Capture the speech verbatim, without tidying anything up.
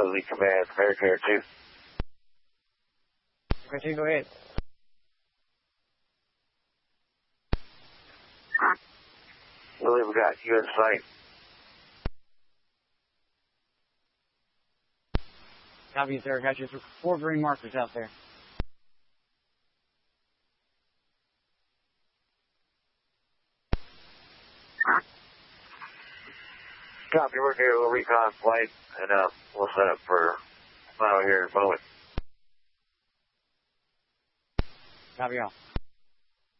Lily Command, American Air two. Continue, go ahead. Lily, we got you in sight. Copy, sir. Got you four green markers out there. Copy, we're here. We'll recon flight, and uh, we'll set up for final here in a moment. Copy all.